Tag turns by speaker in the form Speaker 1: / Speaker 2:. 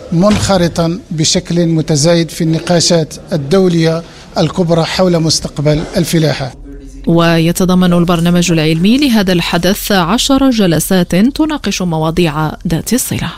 Speaker 1: منخرطا بشكل متزايد في النقاشات الدولية الكبرى حول مستقبل الفلاحة.
Speaker 2: ويتضمن البرنامج العلمي لهذا الحدث 10 جلسات تناقش مواضيع ذات الصلة.